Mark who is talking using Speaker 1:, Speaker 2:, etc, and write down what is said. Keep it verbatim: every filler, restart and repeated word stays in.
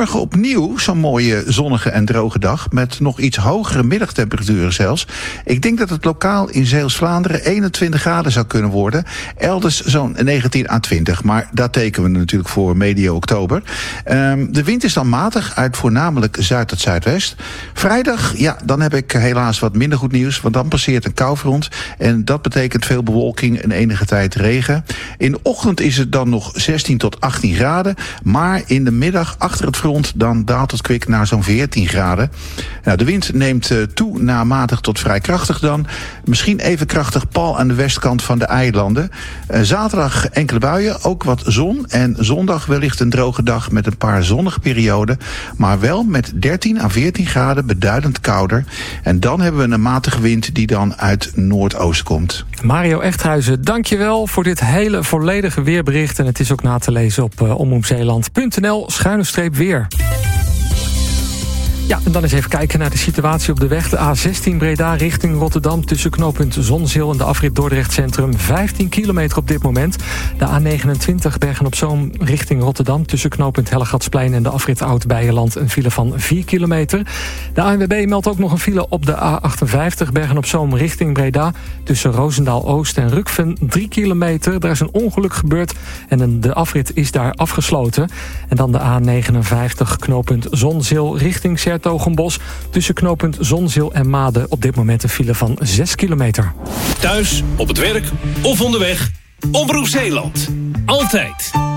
Speaker 1: Morgen opnieuw zo'n mooie zonnige en droge dag, met nog iets hogere middagtemperaturen zelfs. Ik denk dat het lokaal in Zeeuws-Vlaanderen eenentwintig graden zou kunnen worden. Elders zo'n negentien à twintig, maar daar tekenen we natuurlijk voor medio oktober. Um, de wind is dan matig uit voornamelijk zuid tot zuidwest. Vrijdag, ja, dan heb ik helaas wat minder goed nieuws, want dan passeert een koufront en dat betekent veel bewolking en enige tijd regen. In de ochtend is het dan nog zestien tot achttien graden, maar in de middag achter het front dan daalt het kwik naar zo'n veertien graden. Nou, de wind neemt uh, toe naar matig tot vrij krachtig dan. Misschien even krachtig pal aan de westkant van de eilanden. Uh, zaterdag enkele buien, ook wat zon. En zondag wellicht een droge dag met een paar zonnige perioden. Maar wel met dertien à veertien graden, beduidend kouder. En dan hebben we een matige wind die dan uit noordoosten komt.
Speaker 2: Mario Echthuizen, dankjewel voor dit hele volledige weerbericht. En het is ook na te lezen op uh, omroepzeeland punt n l schuine streep weer. Ja, en dan eens even kijken naar de situatie op de weg. De A zestien Breda richting Rotterdam tussen knooppunt Zonzeel en de afrit Dordrecht Centrum. vijftien kilometer op dit moment. De A negenentwintig Bergen-op-Zoom richting Rotterdam tussen knooppunt Hellegatsplein en de afrit Oud-Beijerland. Een file van vier kilometer. De A N W B meldt ook nog een file op de A achtenvijftig Bergen-op-Zoom richting Breda. Tussen Roosendaal-Oost en Rukven drie kilometer. Daar is een ongeluk gebeurd en de afrit is daar afgesloten. En dan de A negenenvijftig knooppunt Zonzeel richting Sertogenbos. Tussen knooppunt Zonzeel en Maden op dit moment een file van zes kilometer.
Speaker 3: Thuis, op het werk of onderweg. Omroep Zeeland. Altijd